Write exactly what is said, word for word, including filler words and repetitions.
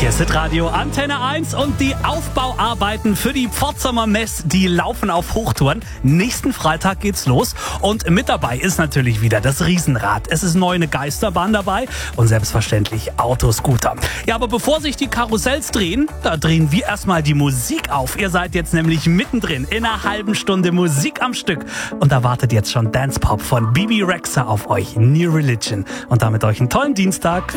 Hier ist Hitradio Antenne eins und die Aufbauarbeiten für die Pforzheimer Mess, die laufen auf Hochtouren. Nächsten Freitag geht's los und mit dabei ist natürlich wieder das Riesenrad. Es ist neu eine Geisterbahn dabei und selbstverständlich Autoscooter. Ja, aber bevor sich die Karussells drehen, da drehen wir erstmal die Musik auf. Ihr seid jetzt nämlich mittendrin in einer halben Stunde Musik am Stück und da wartet jetzt schon Dance Pop von Bibi Rexha auf euch, New Religion. Und damit euch einen tollen Dienstag.